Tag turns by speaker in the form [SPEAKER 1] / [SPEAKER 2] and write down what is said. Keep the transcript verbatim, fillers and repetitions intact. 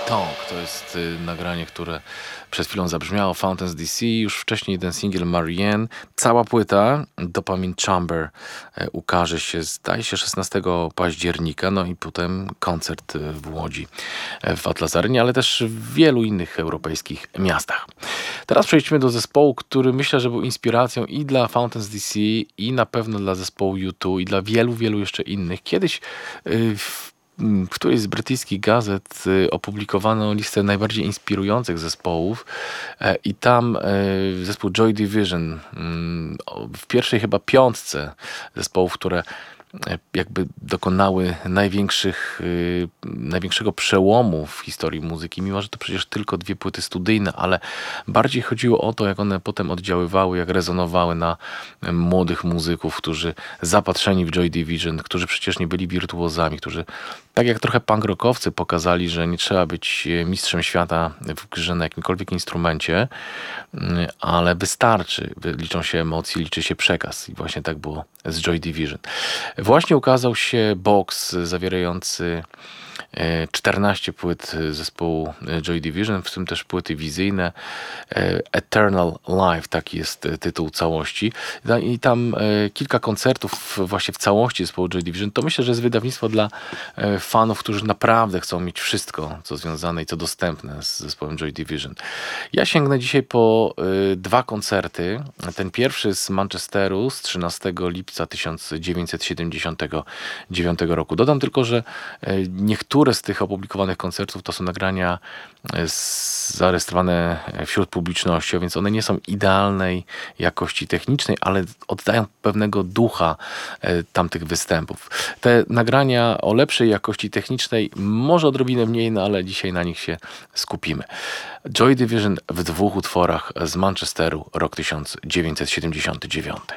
[SPEAKER 1] Tongue to jest y, nagranie, które przed chwilą zabrzmiało, Fountains D C, już wcześniej ten singiel Marianne. Cała płyta Dopamine Chamber e, ukaże się, zdaje się, szesnastego października, no i potem koncert e, w Łodzi, e, w Atlas Arenie, ale też w wielu innych europejskich miastach. Teraz przejdźmy do zespołu, który myślę, że był inspiracją i dla Fountains D C, i na pewno dla zespołu U dwa, i dla wielu, wielu jeszcze innych. Kiedyś y, w w którejś z brytyjskich gazet y, opublikowano listę najbardziej inspirujących zespołów e, i tam e, zespół Joy Division mm, o- w pierwszej chyba piątce zespołów, które e, jakby dokonały największych, y, największego przełomu w historii muzyki, mimo że to przecież tylko dwie płyty studyjne, ale bardziej chodziło o to, jak one potem oddziaływały, jak rezonowały na e, młodych muzyków, którzy zapatrzeni w Joy Division, którzy przecież nie byli wirtuozami, którzy tak jak trochę punk rockowcy pokazali, że nie trzeba być e, mistrzem świata w grze na jakimkolwiek instrumencie, mm, ale wystarczy. Wy- Liczą się emocje, liczy się przekaz. I właśnie tak było z Joy Division. Właśnie ukazał się box zawierający e, czternaście płyt e, zespołu e, Joy Division, w tym też płyty wizyjne. e, Eternal Life, taki jest e, tytuł całości. Da- I tam e, kilka koncertów właśnie w całości zespołu Joy Division. To myślę, że jest wydawnictwo dla e, fanów, którzy naprawdę chcą mieć wszystko, co związane i co dostępne z zespołem Joy Division. Ja sięgnę dzisiaj po y, dwa koncerty. Ten pierwszy z Manchesteru z trzynastego lipca tysiąc dziewięćset siedemdziesiątego dziewiątego roku. Dodam tylko, że y, niektóre z tych opublikowanych koncertów to są nagrania y, z- zarejestrowane wśród publiczności, a więc one nie są idealnej jakości technicznej, ale oddają pewnego ducha y, tamtych występów. Te nagrania o lepszej jakości technicznej, może odrobinę mniej, no ale dzisiaj na nich się skupimy. Joy Division w dwóch utworach z Manchesteru, rok tysiąc dziewięćset siedemdziesiąty dziewiąty.